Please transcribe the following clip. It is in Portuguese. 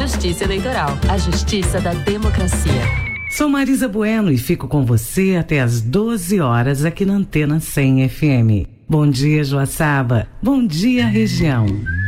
Justiça Eleitoral, a justiça da democracia. Sou Marisa Bueno e fico com você até às 12 horas aqui na Antena 100 FM. Bom dia, Joaçaba. Bom dia, região.